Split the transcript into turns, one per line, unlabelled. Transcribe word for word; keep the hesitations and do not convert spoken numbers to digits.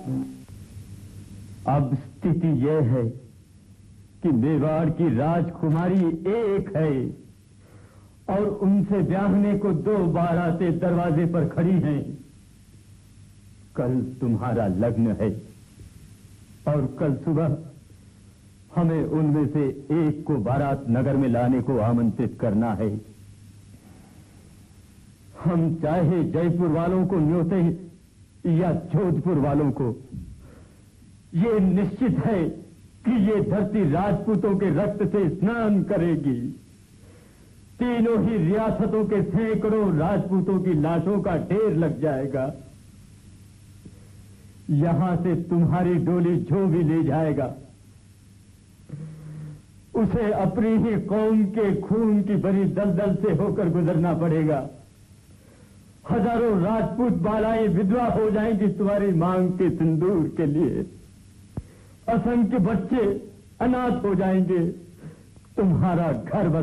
अब स्थिति यह है कि मेवाड़ की राजकुमारी एक है और उनसे ब्याहने को दो बारातें दरवाजे पर खड़ी हैं। कल तुम्हारा लग्न है और कल सुबह हमें उनमें से एक को बारात नगर में लाने को आमंत्रित करना है। हम चाहे जयपुर वालों को न्योते या जोधपुर वालों को, ये निश्चित है कि ये धरती राजपूतों के रक्त से स्नान करेगी। तीनों ही रियासतों के सैकड़ों राजपूतों की लाशों का ढेर लग जाएगा। यहां से तुम्हारी डोली जो भी ले जाएगा उसे अपनी ही कौम के खून की भरी दलदल से होकर गुजरना पड़ेगा। हजारों राजपूत बालाएं विधवा हो जाएंगी तुम्हारी मांग के सिंदूर के लिए। असंख्य बच्चे अनाथ हो जाएंगे। तुम्हारा घर